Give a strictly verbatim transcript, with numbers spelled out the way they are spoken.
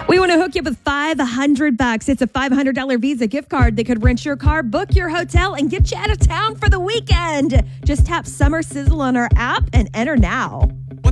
We want to hook you up with five hundred bucks. It's a five hundred dollars Visa gift card that could rent your car, book your hotel, and get you out of town for the weekend. Just tap Summer Sizzle on our app and enter now.